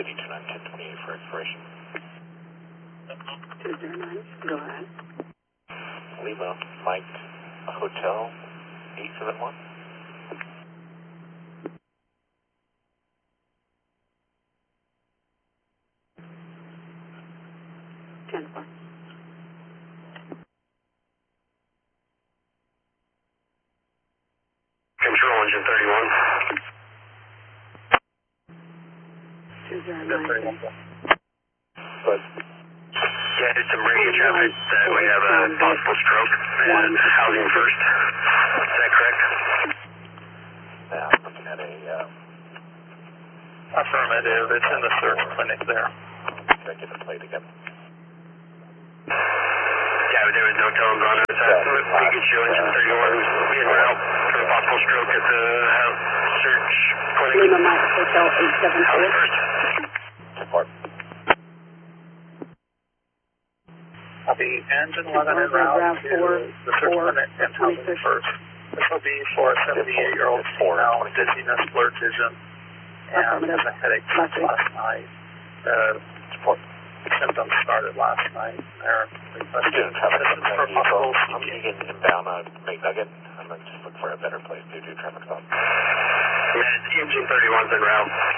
City 291028 for expiration. 209, go ahead. Lima, Mike, Hotel, 871. Control engine 31. 209. But Yeah, did some radio traffic that we have a possible stroke and housing first. Is that correct? yeah, I'm looking at a, Affirmative, it's in the search clinic there. should I get the plate again? Yeah, there was no tones on it. We could show engine 31 en route for a possible stroke at the search clinic. Lima Mike Hotel Housing 874. first. Support. Copy, engine 11 en route to the search clinic and housing first. This will be for a 78-year-old female, dizziness, blurred vision, and has a headache since last night. Support. Symptoms started last night. They're requesting Student traffic assistance for from possible I'm CPA. getting inbound on McNugget. I'm going to just look for a better place to do traffic stop. Yeah, engine 31's en route.